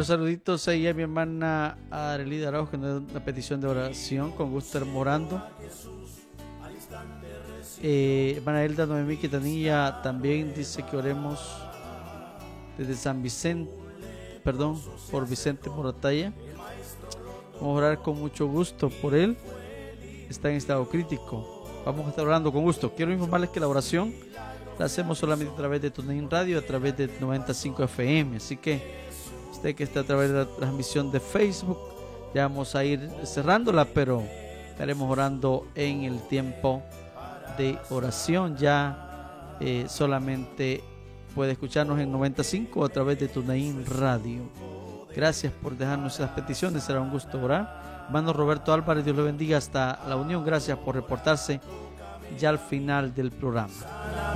Bueno, saluditos ahí a mi hermana Arelida Araujo, que nos da una petición de oración, con gusto orando. Hermana Elda Noemí Quintanilla también dice que oremos desde San Vicente, por Vicente Moratalla. Vamos a orar con mucho gusto por él. Está en estado crítico. Vamos a estar orando con gusto. Quiero informarles que la oración la hacemos solamente a través de TuneIn Radio, a través de 95 FM. Así que usted que está a través de la transmisión de Facebook, ya vamos a ir cerrándola, pero estaremos orando en el tiempo de oración. Ya solamente puede escucharnos en 95 a través de TuneIn Radio. Gracias por dejarnos esas peticiones, será un gusto orar. Hermano Roberto Álvarez, Dios le bendiga hasta la unión. Gracias por reportarse ya al final del programa.